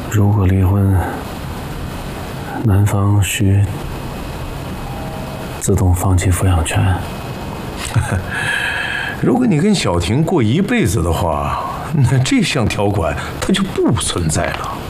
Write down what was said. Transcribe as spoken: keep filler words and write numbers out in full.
如果离婚，男方需自动放弃抚养权。 如果你跟小婷过一辈子的话，那这项条款它就不存在了。